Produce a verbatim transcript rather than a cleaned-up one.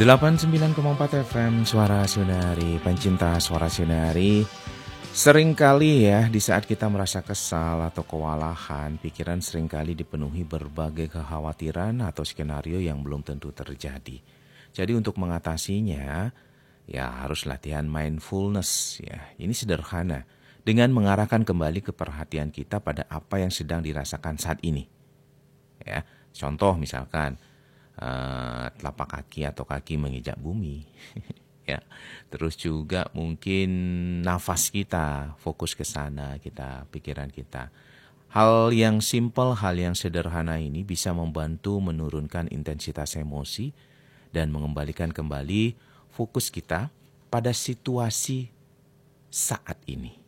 delapan puluh sembilan koma empat F M Suara Sunari, pencinta Suara Sunari. Seringkali ya di saat kita merasa kesal atau kewalahan, pikiran seringkali dipenuhi berbagai kekhawatiran atau skenario yang belum tentu terjadi. Jadi untuk mengatasinya, ya harus latihan mindfulness ya. Ini sederhana, dengan mengarahkan kembali ke perhatian kita pada apa yang sedang dirasakan saat ini. Ya, contoh misalkan uh, telapak kaki atau kaki menginjak bumi. Ya, terus juga mungkin nafas kita, fokus ke sana kita, pikiran kita. Hal yang simpel, hal yang sederhana ini bisa membantu menurunkan intensitas emosi dan mengembalikan kembali fokus kita pada situasi saat ini.